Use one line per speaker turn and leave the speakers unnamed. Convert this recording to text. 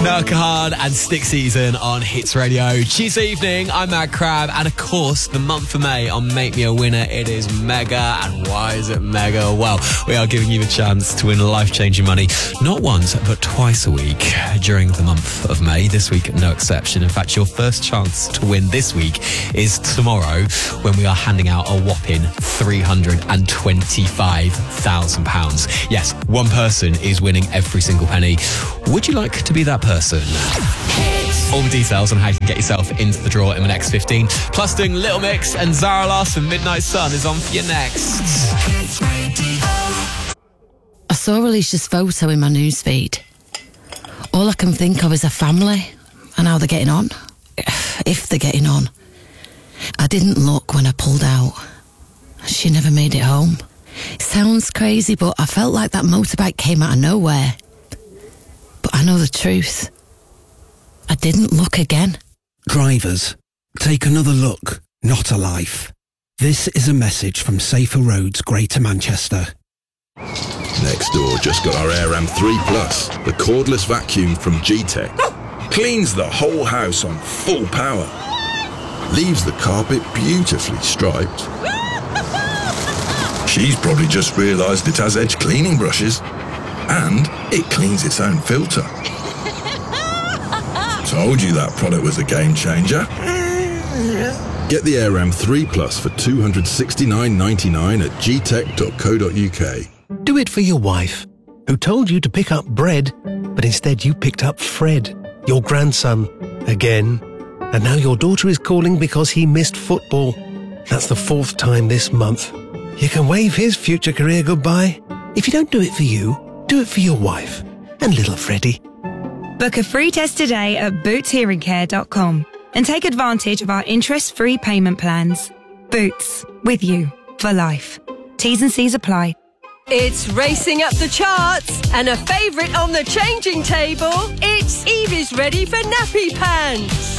Noah Kahan and Stick Season on Hits Radio. Tuesday evening, I'm Mad Crab, and of course, the month of May on Make Me a Winner, it is mega. And why is it mega? Well, we are giving you the chance to win life-changing money, not once, but twice a week during the month of May. This week, no exception. In fact, your first chance to win this week is tomorrow, when we are handing out a whopping £325,000. Yes, one person is winning every single penny. Would you like to be that person? All the details on how you can get yourself into the draw in the next 15. Plus, doing Little Mix and Zara Larsson, Midnight Sun is on for you next.
I saw Alicia's photo in my newsfeed. All I can think of is her family and how they're getting on. If they're getting on. I didn't look when I pulled out. She never made it home. It sounds crazy, but I felt like that motorbike came out of nowhere. But I know the truth. I didn't look again.
Drivers, take another look, not a life. This is a message from Safer Roads, Greater Manchester.
Next door just got our AirAm 3 Plus, the cordless vacuum from G-Tech. Cleans the whole house on full power. Leaves the carpet beautifully striped. She's probably just realised it has edge cleaning brushes. And it cleans its own filter. Told you that product was a game changer. Get the AirAm 3 Plus for $269.99 at gtech.co.uk.
Do it for your wife, who told you to pick up bread, but instead you picked up Fred, your grandson, again. And now your daughter is calling because he missed football. That's the 4th time this month. You can wave his future career goodbye. If you don't do it for you, do it for your wife and little Freddie.
Book a free test today at bootshearingcare.com and take advantage of our interest-free payment plans. Boots, with you for life. T's and C's apply.
It's racing up the charts and a favourite on the changing table. It's Evie's ready for nappy pants.